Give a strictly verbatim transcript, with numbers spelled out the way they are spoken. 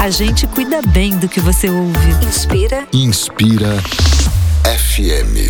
A gente cuida bem do que você ouve. Inspira. Inspira F M.